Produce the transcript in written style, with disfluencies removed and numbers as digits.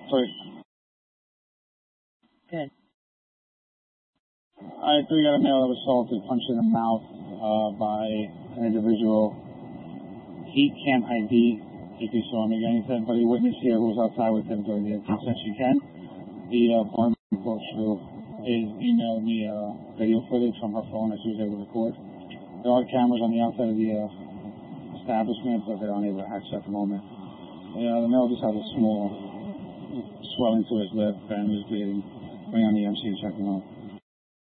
Sorry. Good. We got a male that was assaulted, punched in the mouth by an individual. He can't ID if he saw him again. He said, but he witnessed here who was outside with him during the incident. Since you can, the foreman is emailing me video footage from her phone that she was able to record. There are cameras on the outside of the establishment, but they're unable to access at the moment. The male just has a small swelling to his lip and is bleeding. Bring on the MC and check him out.